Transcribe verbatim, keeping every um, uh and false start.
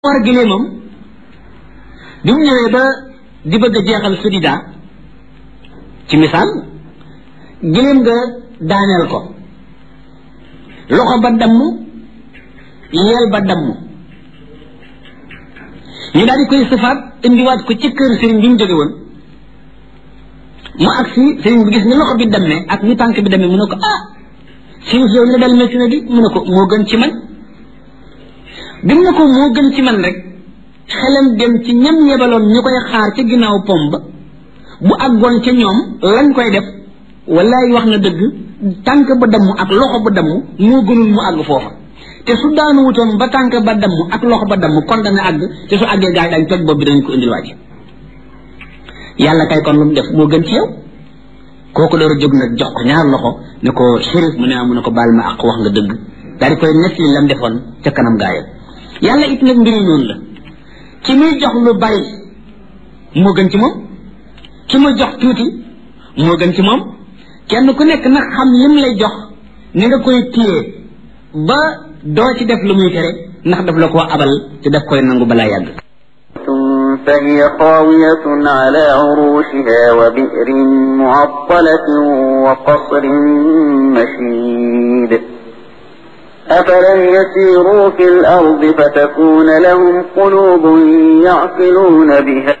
war gileemam bi mu ñëwee ba di bëgg a jeexal sudida ci misaal gileem nga daaneel ko loxo ba damm yeel ba damm ñu daal di koy sëfaat indiwaat ko ci kër sëriñ bi mu jóge woon mu agsi sëriñ bi gis ni loxo bi dammee ak ni tànk bi dammee mu ne ko ah sëriñ yow li la dal métti na di mu ne ko moo gën ci man bi mu ne ko moo gën ci man rek xelam dem ci ñam yebaloon ñu koy xaar ca ginnaaw pom ba bu àggoon ca ñoom lañ koy def wallaay wax na dëgg tànk ba damm ak loxo ba damm moo gënul mu àgg foofa te su daanu wutoon ba tànk ba damm ak loxo ba damm kon dana àgg te su àggee gaay dañ toj bopp bi dañ ko indil wàcc yàlla kay kon lu mu def moo gën ci yow kooku door a jóg nag jox ko ñaar loxo ne ko shérif mu ne ah mu ne ko baal ma ak wax nga dëgg daal di koy nekk li lam defoon ca kanam gaayam yàlla it nag mbiri noonu la ki muy jox lu bari moo gën ci moom ki muy jox tuuti moo gën ci moom kenn ku nekk nag xam lim lay jox ni nga koy téye ba doo ci def lu muy tere ndax daf la ko abal te daf koy nangu balaa yàgg فهي خاوية على عروشها وبئر معطلة وقصر مشيد أفلم يسيروا في الأرض فتكون لهم قلوب يعقلون بها